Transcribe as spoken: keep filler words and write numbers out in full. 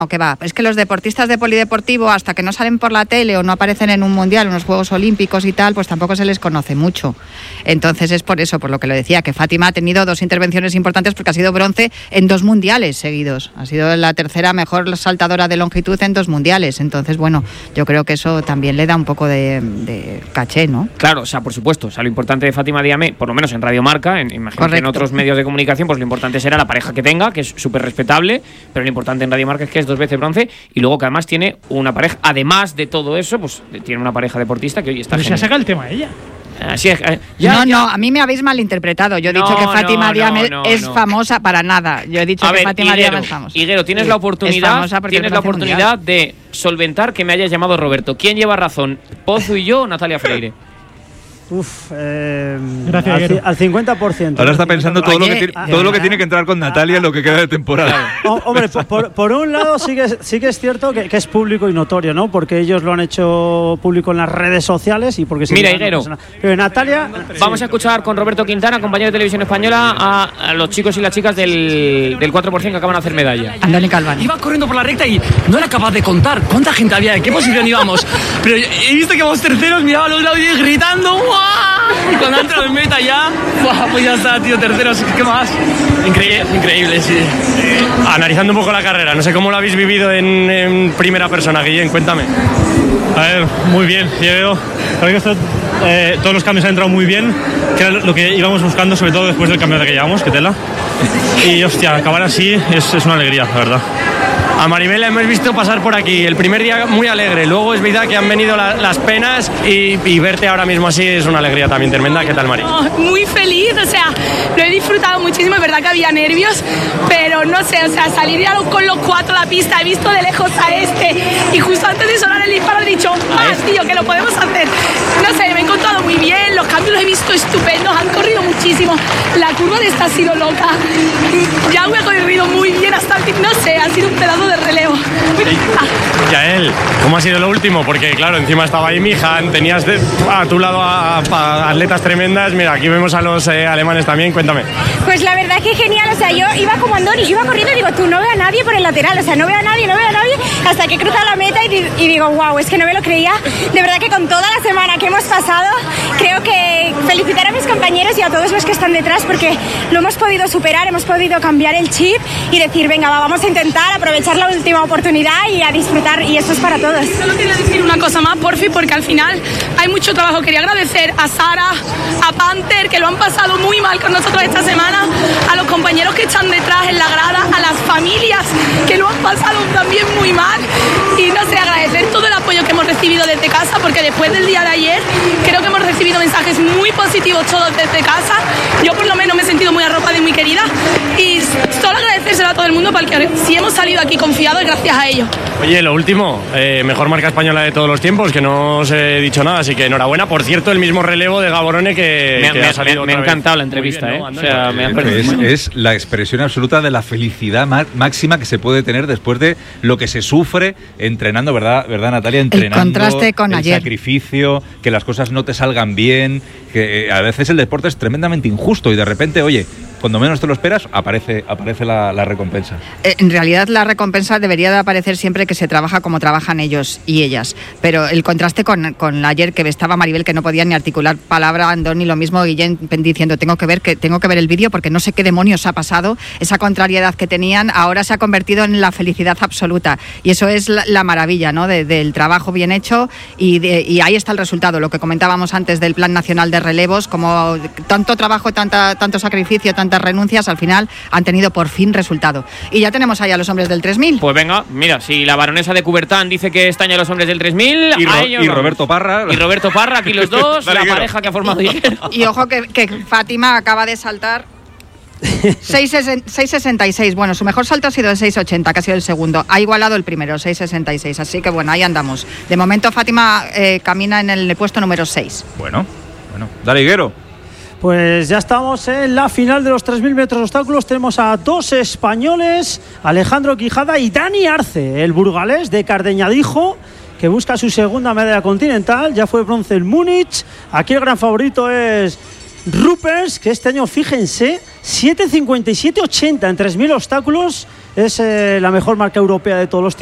que va, es que los deportistas de polideportivo, hasta que no salen por la tele o no aparecen en un mundial, en unos Juegos Olímpicos y tal, pues tampoco se les conoce mucho. Entonces es por eso, por lo que lo decía, que Fátima ha tenido dos intervenciones importantes porque ha sido bronce en dos mundiales seguidos. Ha sido la tercera mejor saltadora de longitud en dos mundiales. Entonces, bueno, yo creo que eso también le da un poco de, de caché, ¿no? Claro, o sea, por supuesto, o sea, lo importante de Fátima Diame, por lo menos en Radio Marca, en, imagino que en otros medios de comunicación, pues lo importante será la pareja que tenga, que es súper respetable, pero lo importante en Radio Marca es que es dos veces bronce y luego que además tiene una pareja, además de todo eso, pues tiene una pareja deportista que hoy está Pero genial. se ha sacado el tema ella. Así es, eh, ya, no, ya. no, a mí me habéis malinterpretado. Yo he No, dicho que Fátima no, Diame no, no, es no. famosa para nada. Yo he dicho A que ver, Fátima Higuero, Diame es famosa. Higuero, tienes Sí, la es oportunidad, famosa porque tienes la es bronce oportunidad de solventar que me hayas llamado Roberto. ¿Quién lleva razón? ¿Pozu y yo o Natalia Freire? Uf, eh, Gracias, al, Higuero. al cincuenta por ciento. Ahora está pensando todo, Oye, lo que, tiene, ah, todo lo que ah, tiene que entrar con Natalia en lo que queda de temporada. Oh, hombre, por, por, por un lado sí que es, sí que es cierto que, que es público y notorio, ¿no? Porque ellos lo han hecho público en las redes sociales y porque... Mira, Higuero. Pero Natalia... Vamos sí. a escuchar con Roberto Quintana, compañero de Televisión Española, a, a los chicos y las chicas del, del cuatro por ciento que acaban de hacer medalla. Andoni Calvani. Iba corriendo por la recta y no era capaz de contar cuánta gente había, en qué posición íbamos. Pero he visto que íbamos terceros, miraba a los lados y gritando ¡guau! Y cuando ha entrado en meta ya, ¡guau! Pues ya está, tío, terceros, ¿qué más? Increíble, increíble, sí. Analizando un poco la carrera, no sé cómo lo habéis vivido en, en primera persona, Guillén, cuéntame. A ver, muy bien. Yo creo que esto, eh, todos los cambios han entrado muy bien, que era lo que íbamos buscando, sobre todo después del cambio de que llevamos, que tela. Y hostia, acabar así es, es una alegría, la verdad. A Maribel la hemos visto pasar por aquí, el primer día muy alegre, luego es verdad que han venido la, las penas y, y verte ahora mismo así es una alegría también tremenda. ¿Qué tal, Mari? Oh, muy feliz, o sea, lo he disfrutado muchísimo, es verdad que había nervios, pero no sé, o sea, salir ya con los cuatro a la pista, he visto de lejos a este y justo antes de sonar el disparo he dicho, más tío, que lo podemos hacer. No sé, me he encontrado muy bien, los cambios los he visto estupendos, han corrido muchísimo, la curva de esta ha sido loca, ya me ha corrido muy bien hasta el fin, no sé, ha sido un pedazo de relevo. Ah. Yael, ¿cómo ha sido lo último? Porque claro, encima estaba ahí Mijan, tenías de, a tu lado a, a atletas tremendas, mira, aquí vemos a los eh, alemanes también, cuéntame. Pues la verdad que genial, o sea, yo iba como Andoni, iba corriendo y digo, tú no veo a nadie por el lateral, o sea, no veo a nadie, no veo a nadie, hasta que cruza la meta y, y digo, wow, es que no me lo creía. De verdad que con toda la semana que hemos pasado, creo que felicitar a mis compañeros y a todos los que están detrás, porque lo hemos podido superar, hemos podido cambiar el chip y decir, venga, va, vamos a intentar aprovechar la última oportunidad y a disfrutar, y eso es para todos. Solo quiero decir una cosa más, porfi, porque al final hay mucho trabajo. Quería agradecer a Sara, a Panther, que lo han pasado muy mal con nosotros esta semana, a los compañeros que están detrás en la grada, a las familias que lo han pasado también muy mal, y no sé, agradecer todo el apoyo que hemos recibido desde casa, porque después del día de ayer creo que hemos recibido mensajes muy positivos todos desde casa. Yo por lo menos me he sentido muy arropada y muy querida, y solo agradecérselo a todo el mundo, porque si hemos salido aquí confiados es gracias a ellos. Oye, lo último, eh, mejor marca española de todos los tiempos, que no os he dicho nada, así que enhorabuena. Por cierto, el mismo relevo de Gaborone que, Me, que me, ha salido me, me ha otra encantado vez. la entrevista, Muy bien, ¿eh? ¿no, O Andoni? sea, me ha Es, parecido. es la expresión absoluta de la felicidad má- máxima que se puede tener después de lo que se sufre entrenando, ¿verdad, ¿verdad Natalia? Entrenando, el contraste con el ayer. sacrificio, que las cosas no te salgan bien, que eh, a veces el deporte es tremendamente injusto y de repente, oye, cuando menos te lo esperas, aparece, aparece la, la recompensa. Eh, en realidad la recompensa debería de aparecer siempre que se trabaja como trabajan ellos y ellas, pero el contraste con, con ayer, que estaba Maribel, que no podía ni articular palabra, Andoni, lo mismo Guillén diciendo, tengo que ver que tengo que ver el vídeo porque no sé qué demonios ha pasado, esa contrariedad que tenían ahora se ha convertido en la felicidad absoluta, y eso es la, la maravilla, ¿no? De, del trabajo bien hecho, y, de, y ahí está el resultado, lo que comentábamos antes del Plan Nacional de Relevos, como tanto trabajo, tanta, tanto sacrificio, tantas renuncias, al final han tenido por fin resultado. Y ya tenemos ahí a los hombres del tres mil. Pues venga, mira, si la baronesa de Coubertin dice que están ya los hombres del tres mil, Y, Ro- a ellos y vamos. Roberto Parra. Y Roberto Parra, aquí los dos, Dale, la Higuero. pareja que ha formado Higuero. Y ojo que, que Fátima acaba de saltar seis sesenta y seis. Bueno, su mejor salto ha sido el seis ochenta, que ha sido el segundo. Ha igualado el primero, seis sesenta y seis. Así que bueno, ahí andamos. De momento Fátima eh, camina en el puesto número seis. Bueno, bueno. Dale, Higuero. Pues ya estamos en la final de los tres mil metros obstáculos. Tenemos a dos españoles, Alejandro Quijada y Dani Arce, el burgalés de Cardeñadijo, que busca su segunda medalla continental. Ya fue bronce en Múnich. Aquí el gran favorito es Ruppers, que este año, fíjense, siete cincuenta y siete ochenta en tres mil obstáculos. Es eh, la mejor marca europea de todos los tiempos.